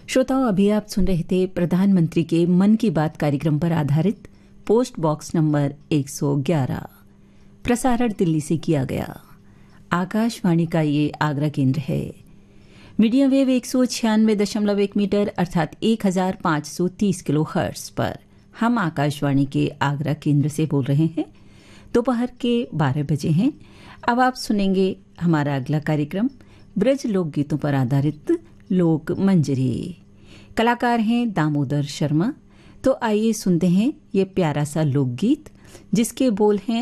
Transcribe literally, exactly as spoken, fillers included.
श्रोताओं, अभी आप सुन रहे थे प्रधानमंत्री के मन की बात कार्यक्रम पर आधारित पोस्ट बॉक्स नंबर एक सौ ग्यारह, प्रसारण दिल्ली से किया गया। आकाशवाणी का ये आगरा केंद्र है। मीडियम वेव एक सौ छियानवे दशमलव एक मीटर अर्थात एक हजार पाँच सौ तीस किलो हर्ट्ज पर हम आकाशवाणी के आगरा केंद्र से बोल रहे हैं। दोपहर के बारह बजे हैं। अब आप सुनेंगे हमारा अगला कार्यक्रम ब्रज लोकगीतों पर आधारित लोक मंजरी। कलाकार हैं दामोदर शर्मा। तो आइए सुनते हैं ये प्यारा सा लोकगीत जिसके बोल हैं